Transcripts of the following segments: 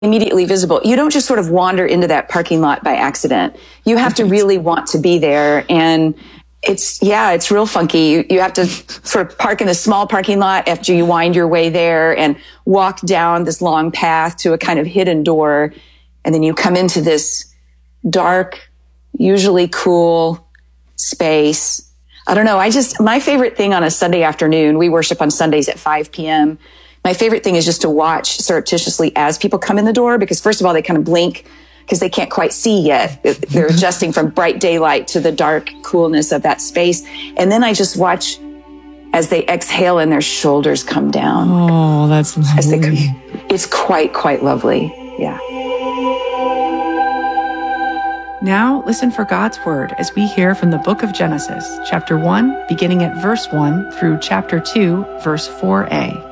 immediately visible. You don't just sort of wander into that parking lot by accident. You have to really want to be there. And it's real funky. You have to sort of park in a small parking lot after you wind your way there and walk down this long path to a kind of hidden door. And then you come into this dark, usually cool space. I don't know. My favorite thing on a Sunday afternoon, we worship on Sundays at 5 p.m. My favorite thing is just to watch surreptitiously as people come in the door, because first of all, they kind of blink because they can't quite see yet. They're adjusting from bright daylight to the dark coolness of that space. And then I just watch as they exhale and their shoulders come down. Oh, that's lovely. It's quite lovely. Yeah. Now listen for God's word as we hear from the book of Genesis, chapter 1, beginning at verse 1 through chapter 2, verse 4a.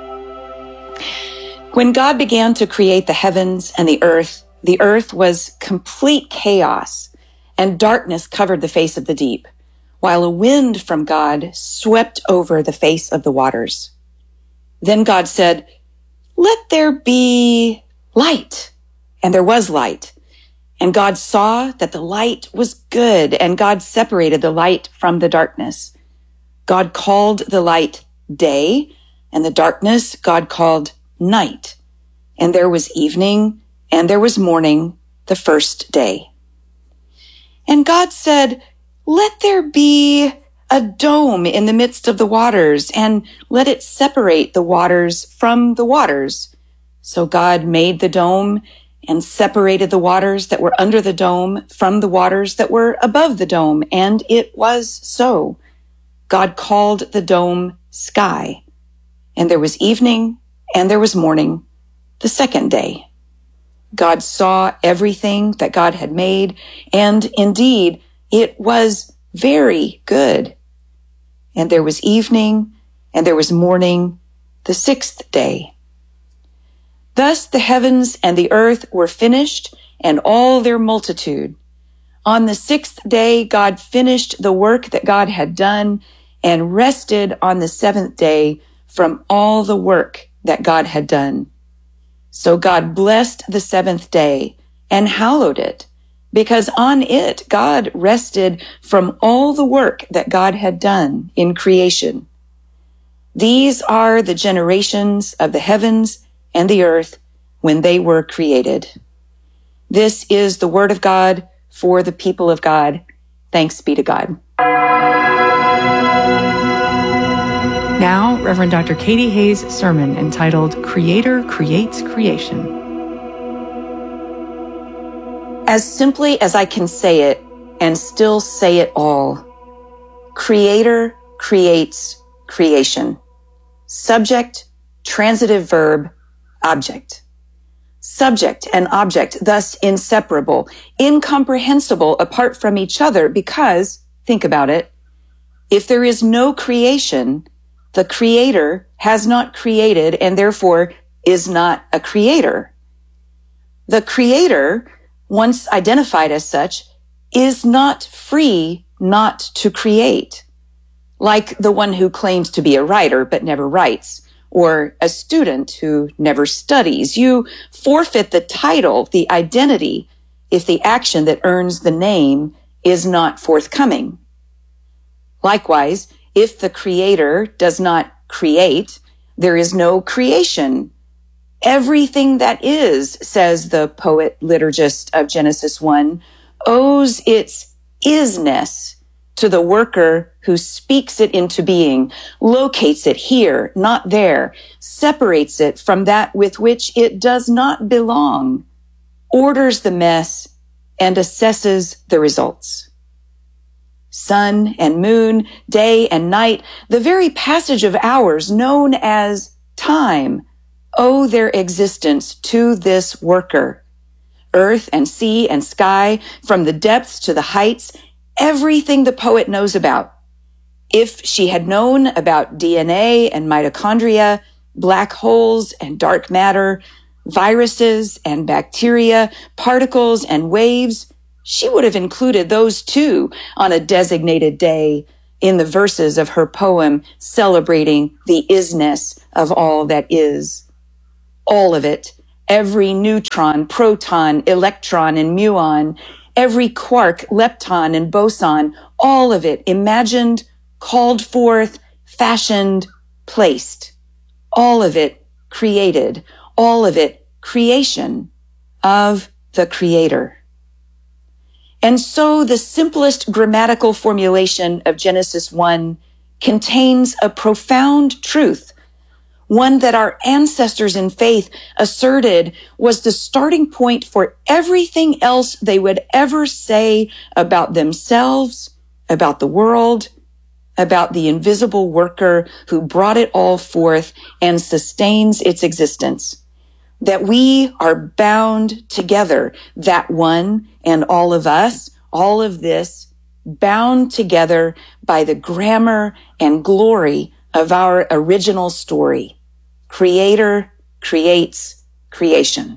When God began to create the heavens and the earth was complete chaos, and darkness covered the face of the deep, while a wind from God swept over the face of the waters. Then God said, "Let there be light." And there was light. And God saw that the light was good, and God separated the light from the darkness. God called the light day, and the darkness God called night. And there was evening, and there was morning, the first day. And God said, "Let there be a dome in the midst of the waters, and let it separate the waters from the waters." So God made the dome and separated the waters that were under the dome from the waters that were above the dome, and it was so. God called the dome sky. And there was evening, and there was morning, the second day. God saw everything that God had made, and indeed, it was very good. And there was evening, and there was morning, the sixth day. Thus the heavens and the earth were finished, and all their multitude. On the sixth day, God finished the work that God had done, and rested on the seventh day from all the work that God had done. So God blessed the seventh day and hallowed it, because on it God rested from all the work that God had done in creation. These are the generations of the heavens and the earth when they were created. This is the word of God for the people of God. Thanks be to God. Now, Reverend Dr. Katie Hayes' sermon entitled Creator Creates Creation. As simply as I can say it, and still say it all, Creator creates creation. Subject, transitive verb, object. Subject and object, thus inseparable, incomprehensible apart from each other, because, think about it, if there is no creation, the Creator has not created and therefore is not a creator. The Creator, once identified as such, is not free not to create, like the one who claims to be a writer but never writes, or a student who never studies. You forfeit the title, the identity, if the action that earns the name is not forthcoming. Likewise, if the Creator does not create, there is no creation. Everything that is, says the poet liturgist of Genesis 1, owes its isness to the worker who speaks it into being, locates it here, not there, separates it from that with which it does not belong, orders the mess, and assesses the results. Sun and moon, day and night, the very passage of hours known as time, owe their existence to this worker. Earth and sea and sky, from the depths to the heights, everything the poet knows about. If she had known about DNA and mitochondria, black holes and dark matter, viruses and bacteria, particles and waves, she would have included those too on a designated day in the verses of her poem celebrating the isness of all that is. All of it, every neutron, proton, electron, and muon, every quark, lepton, and boson, all of it imagined, called forth, fashioned, placed. All of it created, all of it creation of the Creator. And so the simplest grammatical formulation of Genesis 1 contains a profound truth, one that our ancestors in faith asserted was the starting point for everything else they would ever say about themselves, about the world, about the invisible worker who brought it all forth and sustains its existence. That we are bound together, that one and all of us, all of this, bound together by the grammar and glory of our original story. Creator creates creation.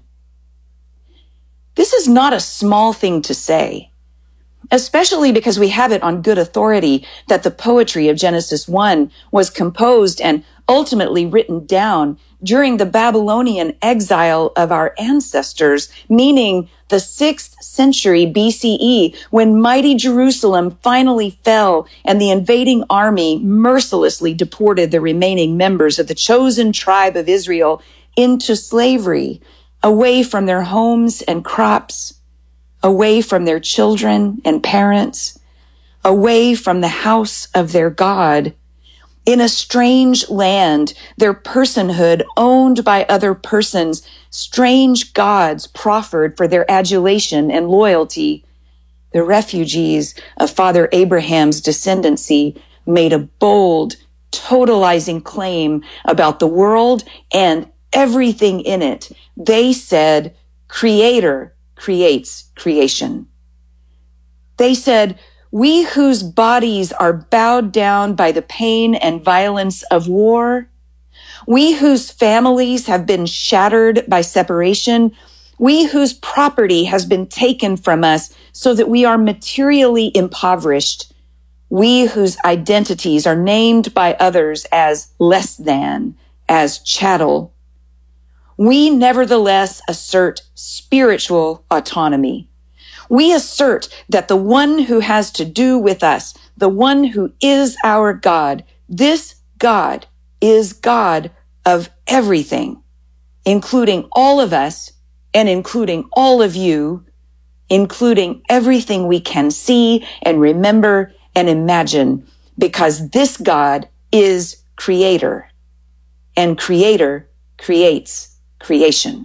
This is not a small thing to say, especially because we have it on good authority that the poetry of Genesis 1 was composed and ultimately written down during the Babylonian exile of our ancestors, meaning the 6th century BCE, when mighty Jerusalem finally fell and the invading army mercilessly deported the remaining members of the chosen tribe of Israel into slavery, away from their homes and crops, away from their children and parents, away from the house of their God, in a strange land, their personhood owned by other persons, strange gods proffered for their adulation and loyalty. The refugees of Father Abraham's descendancy made a bold, totalizing claim about the world and everything in it. They said, Creator creates creation. They said, we whose bodies are bowed down by the pain and violence of war, we whose families have been shattered by separation, we whose property has been taken from us so that we are materially impoverished, we whose identities are named by others as less than, as chattel, we nevertheless assert spiritual autonomy. We assert that the one who has to do with us, the one who is our God, this God is God of everything, including all of us and including all of you, including everything we can see and remember and imagine, because this God is Creator, and Creator creates creation.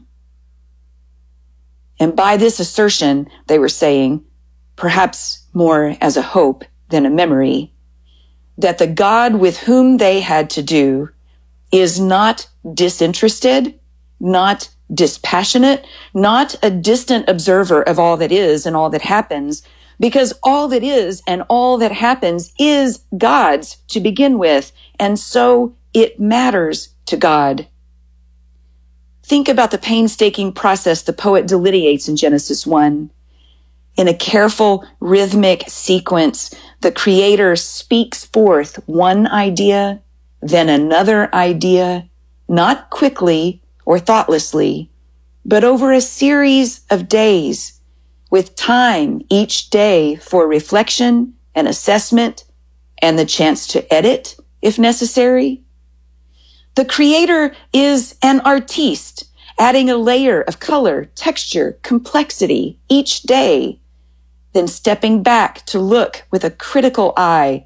And by this assertion, they were saying, perhaps more as a hope than a memory, that the God with whom they had to do is not disinterested, not dispassionate, not a distant observer of all that is and all that happens, because all that is and all that happens is God's to begin with, and so it matters to God. Think about the painstaking process the poet delineates in Genesis 1. In a careful, rhythmic sequence, the Creator speaks forth one idea, then another idea, not quickly or thoughtlessly, but over a series of days, with time each day for reflection and assessment and the chance to edit if necessary. The Creator is an artiste, adding a layer of color, texture, complexity each day, then stepping back to look with a critical eye.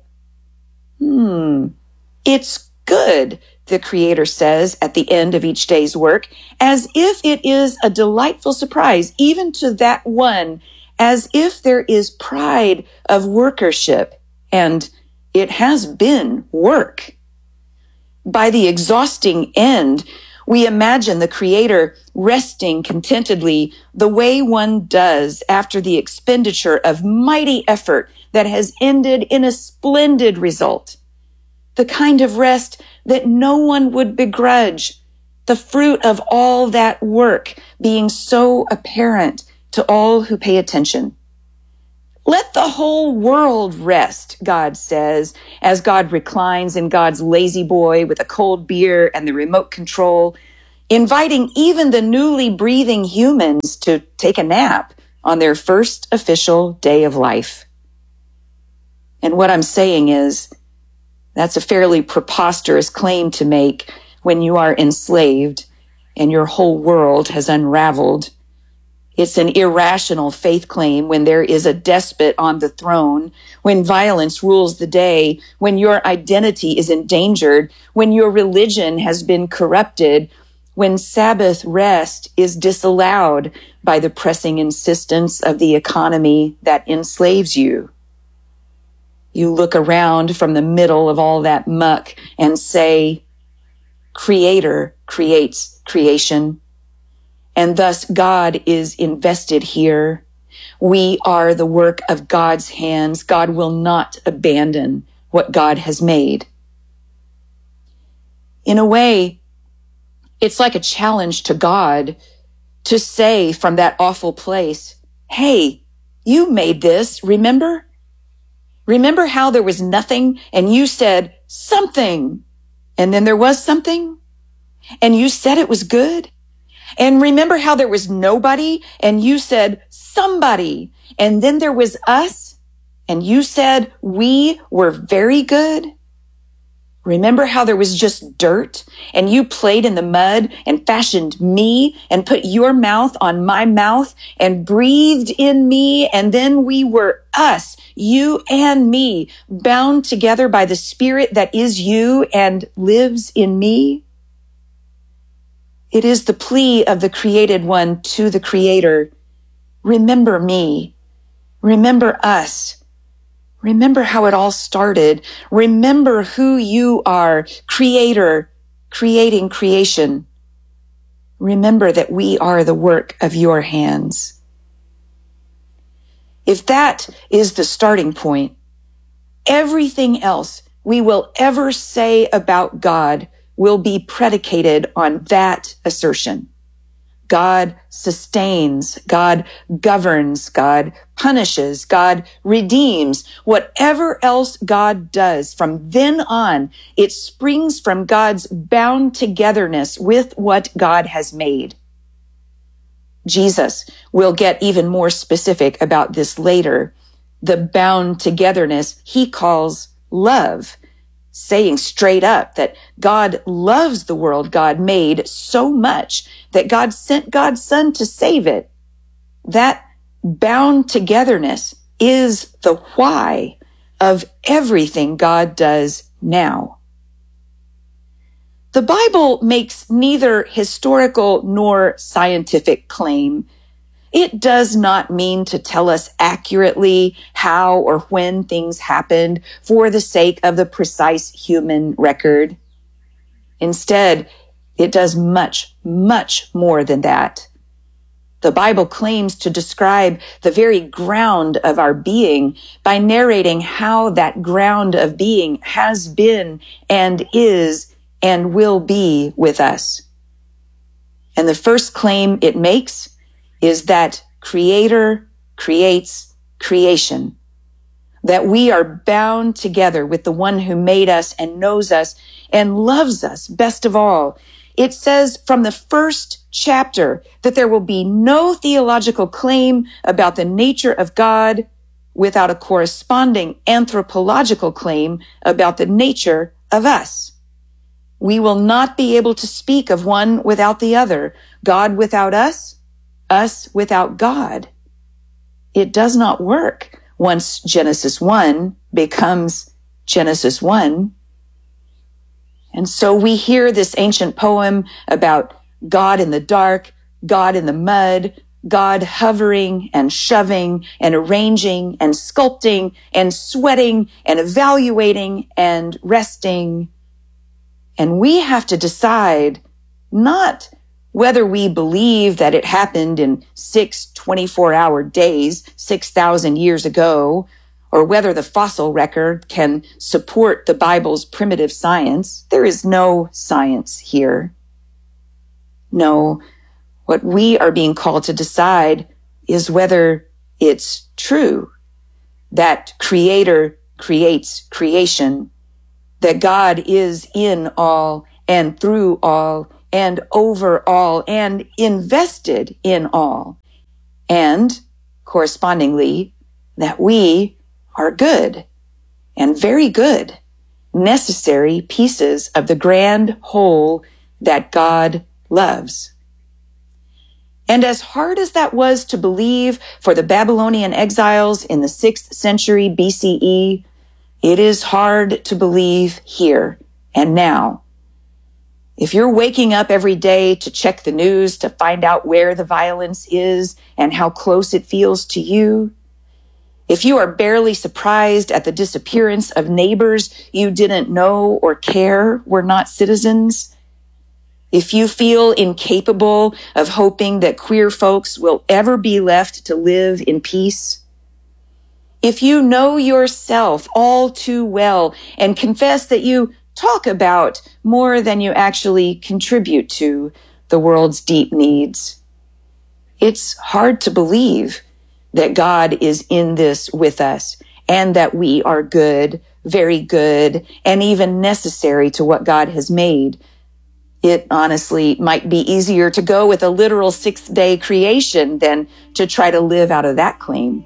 It's good, the Creator says at the end of each day's work, as if it is a delightful surprise, even to that one, as if there is pride of workership, and it has been work. By the exhausting end, we imagine the Creator resting contentedly the way one does after the expenditure of mighty effort that has ended in a splendid result. The kind of rest that no one would begrudge, the fruit of all that work being so apparent to all who pay attention. Let the whole world rest, God says, as God reclines in God's lazy boy with a cold beer and the remote control. inviting even the newly breathing humans to take a nap on their first official day of life. And what I'm saying is, that's a fairly preposterous claim to make when you are enslaved and your whole world has unraveled. It's an irrational faith claim when there is a despot on the throne, when violence rules the day, when your identity is endangered, when your religion has been corrupted, when Sabbath rest is disallowed by the pressing insistence of the economy that enslaves you. You look around from the middle of all that muck and say, Creator creates creation, and thus God is invested here. We are the work of God's hands. God will not abandon what God has made. In a way, it's like a challenge to God to say from that awful place, hey, you made this, remember? Remember how there was nothing and you said something, and then there was something, and you said it was good? And remember how there was nobody and you said somebody, and then there was us and you said we were very good? Remember how there was just dirt and you played in the mud and fashioned me and put your mouth on my mouth and breathed in me, and then we were us, you and me, bound together by the Spirit that is you and lives in me? It is the plea of the created one to the Creator. Remember me. Remember us. Remember how it all started. Remember who you are, Creator, creating creation. Remember that we are the work of your hands. If that is the starting point, everything else we will ever say about God will be predicated on that assertion. God sustains, God governs, God punishes, God redeems. Whatever else God does from then on, it springs from God's bound togetherness with what God has made. Jesus will get even more specific about this later. The bound togetherness he calls love, saying straight up that God loves the world God made so much that God sent God's Son to save it. That bound togetherness is the why of everything God does now. The Bible makes neither historical nor scientific claim. It does not mean to tell us accurately how or when things happened for the sake of the precise human record. Instead, it does much, much more than that. The Bible claims to describe the very ground of our being by narrating how that ground of being has been and is and will be with us. And the first claim it makes is that Creator creates creation, that we are bound together with the one who made us and knows us and loves us best of all. It says from the first chapter that there will be no theological claim about the nature of God without a corresponding anthropological claim about the nature of us. We will not be able to speak of one without the other, God without us without God. It does not work once Genesis 1 becomes Genesis 1. And so we hear this ancient poem about God in the dark, God in the mud, God hovering and shoving and arranging and sculpting and sweating and evaluating and resting. And we have to decide not whether we believe that it happened in 6 24-hour days 6,000 years ago, or whether the fossil record can support the Bible's primitive science. There is no science here. No, what we are being called to decide is whether it's true that Creator creates creation, that God is in all and through all and over all and invested in all. And correspondingly, that we are good and very good, necessary pieces of the grand whole that God loves. And as hard as that was to believe for the Babylonian exiles in the 6th century BCE, it is hard to believe here and now. If you're waking up every day to check the news to find out where the violence is and how close it feels to you, if you are barely surprised at the disappearance of neighbors you didn't know or care were not citizens, if you feel incapable of hoping that queer folks will ever be left to live in peace, if you know yourself all too well and confess that you talk about more than you actually contribute to the world's deep needs, it's hard to believe that God is in this with us and that we are good, very good, and even necessary to what God has made. It honestly might be easier to go with a literal 6th-day creation than to try to live out of that claim.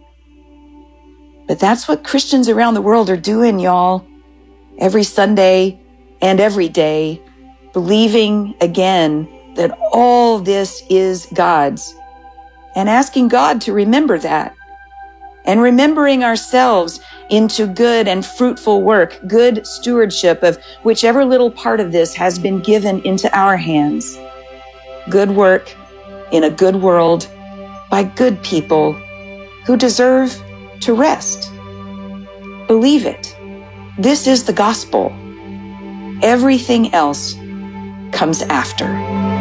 But that's what Christians around the world are doing, y'all. Every Sunday and every day, believing again that all this is God's and asking God to remember that and remembering ourselves into good and fruitful work, good stewardship of whichever little part of this has been given into our hands. Good work in a good world by good people who deserve to rest. Believe it. This is the gospel. Everything else comes after.